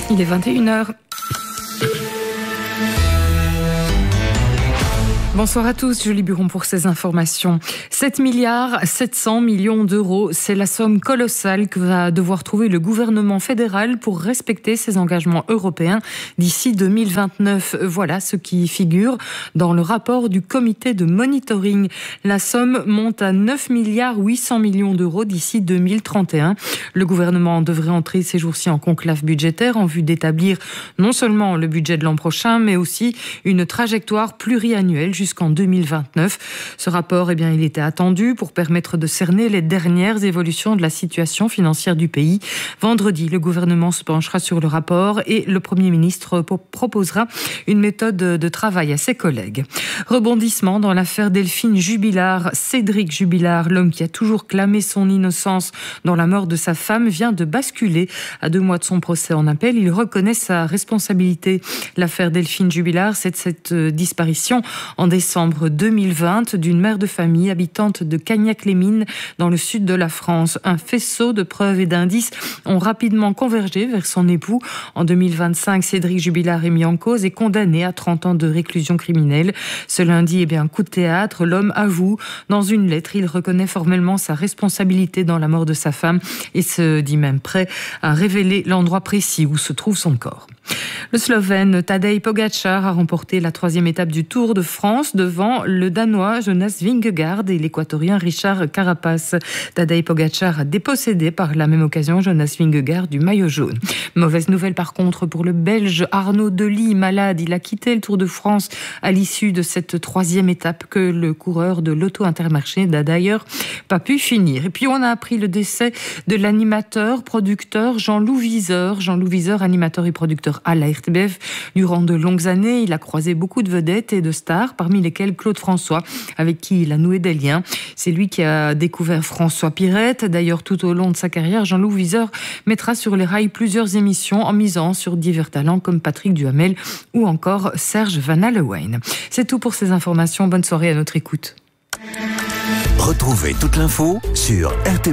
Il est 21h. Bonsoir à tous, Julie Buron pour ces informations. 7,7 milliards d'euros, c'est la somme colossale que va devoir trouver le gouvernement fédéral pour respecter ses engagements européens d'ici 2029. Voilà ce qui figure dans le rapport du comité de monitoring. La somme monte à 9,8 milliards d'euros d'ici 2031. Le gouvernement devrait entrer ces jours-ci en conclave budgétaire en vue d'établir non seulement le budget de l'an prochain, mais aussi une trajectoire pluriannuelle jusqu'en 2029. Ce rapport, il était attendu pour permettre de cerner les dernières évolutions de la situation financière du pays. Vendredi, le gouvernement se penchera sur le rapport et le Premier ministre proposera une méthode de travail à ses collègues. Rebondissement dans l'affaire Delphine Jubilard. Cédric Jubilard, l'homme qui a toujours clamé son innocence dans la mort de sa femme, vient de basculer. À 2 mois de son procès en appel, il reconnaît sa responsabilité. L'affaire Delphine Jubilard, c'est cette disparition en décembre 2020 d'une mère de famille habitante de Cagnac-les-Mines dans le sud de la France. Un faisceau de preuves et d'indices ont rapidement convergé vers son époux. En 2025, Cédric Jubilard est mis en cause et condamné à 30 ans de réclusion criminelle. Ce lundi, coup de théâtre, l'homme avoue. Dans une lettre, il reconnaît formellement sa responsabilité dans la mort de sa femme et se dit même prêt à révéler l'endroit précis où se trouve son corps. Le Slovène Tadej Pogačar a remporté la 3e étape du Tour de France devant le Danois Jonas Vingegaard et l'Équatorien Richard Carapaz. Tadej Pogačar a dépossédé par la même occasion Jonas Vingegaard du maillot jaune. Mauvaise nouvelle par contre pour le Belge Arnaud Delis, malade. Il a quitté le Tour de France à l'issue de cette 3e étape que le coureur de l'Auto Intermarché n'a d'ailleurs pas pu finir. Et puis on a appris le décès de l'animateur, producteur Jean-Loup Viseur. Jean-Loup Viseur, animateur et producteur à la RTBF. Durant de longues années, il a croisé beaucoup de vedettes et de stars, parmi lesquelles Claude François, avec qui il a noué des liens. C'est lui qui a découvert François Pirette. D'ailleurs, tout au long de sa carrière, Jean-Loup Viseur mettra sur les rails plusieurs émissions en misant sur divers talents comme Patrick Duhamel ou encore Serge Van Alewijn. C'est tout pour ces informations. Bonne soirée à notre écoute. Retrouvez toute l'info sur RTBF.